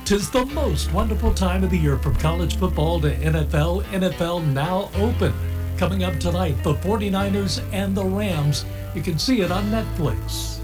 'Tis the most wonderful time of the year from college football to NFL. NFL now open. Coming up tonight, the 49ers and the Rams. You can see it on Netflix.